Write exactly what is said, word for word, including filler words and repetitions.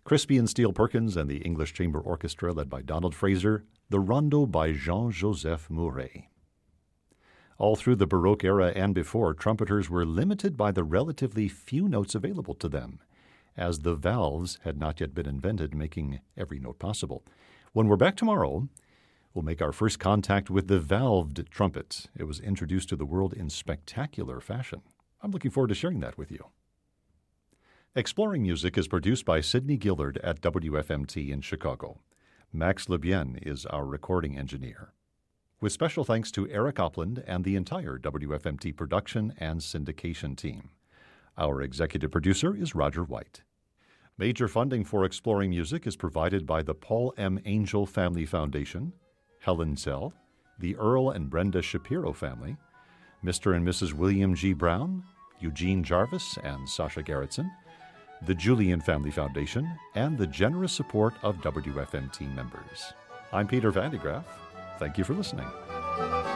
Crispy and Steele Perkins and the English Chamber Orchestra led by Donald Fraser, the Rondo by Jean-Joseph Mouret. All through the Baroque era and before, trumpeters were limited by the relatively few notes available to them, as the valves had not yet been invented, making every note possible. When we're back tomorrow, we'll make our first contact with the valved trumpet. It was introduced to the world in spectacular fashion. I'm looking forward to sharing that with you. Exploring Music is produced by Sidney Gillard at W F M T in Chicago. Max Lebien is our recording engineer. With special thanks to Eric Opland and the entire W F M T production and syndication team. Our executive producer is Roger White. Major funding for Exploring Music is provided by the Paul M. Angel Family Foundation, Helen Zell, the Earl and Brenda Shapiro family, Mister and Missus William G. Brown, Eugene Jarvis and Sasha Gerritsen, the Julian Family Foundation, and the generous support of W F M T members. I'm Peter Van de Graaff. Thank you for listening.